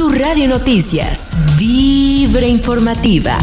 Tu Radio Noticias, Vibra Informativa.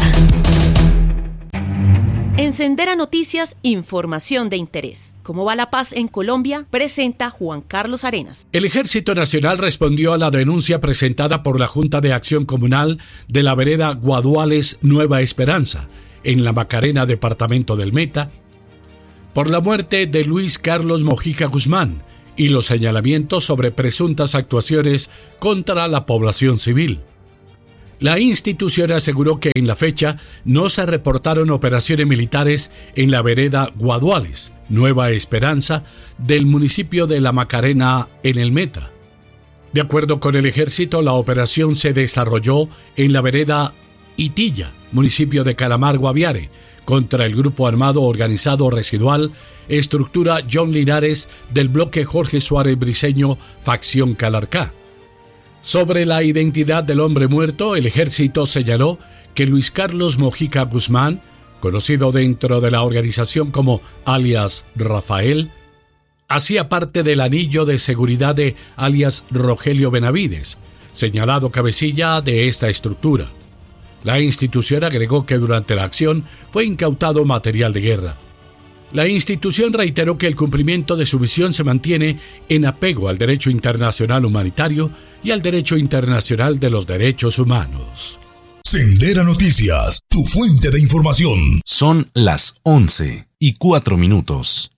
En Sendera Noticias, información de interés. ¿Cómo va la paz en Colombia? Presenta Juan Carlos Arenas. El Ejército Nacional respondió a la denuncia presentada por la Junta de Acción Comunal de la vereda Guaduales Nueva Esperanza, en la Macarena, departamento del Meta, por la muerte de Luis Carlos Mojica Guzmán y los señalamientos sobre presuntas actuaciones contra la población civil. La institución aseguró que en la fecha no se reportaron operaciones militares en la vereda Guaduales, Nueva Esperanza, del municipio de La Macarena, en el Meta. De acuerdo con el Ejército, la operación se desarrolló en la vereda Itilla, municipio de Calamar, Guaviare, contra el grupo armado organizado residual estructura John Linares del bloque Jorge Suárez Briceño, facción Calarcá. Sobre la identidad del hombre muerto, el Ejército señaló que Luis Carlos Mojica Guzmán, conocido dentro de la organización como alias Rafael, hacía parte del anillo de seguridad de alias Rogelio Benavides, señalado cabecilla de esta estructura. La institución agregó que durante la acción fue incautado material de guerra. La institución reiteró que el cumplimiento de su misión se mantiene en apego al derecho internacional humanitario y al derecho internacional de los derechos humanos. Sendera Noticias, tu fuente de información. Son las 11:04.